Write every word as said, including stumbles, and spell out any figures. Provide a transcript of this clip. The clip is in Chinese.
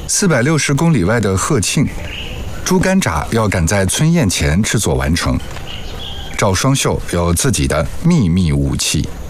四百六十公里外的鹤庆，猪肝炸要赶在村宴前制作完成。赵双秀有自己的秘密武器。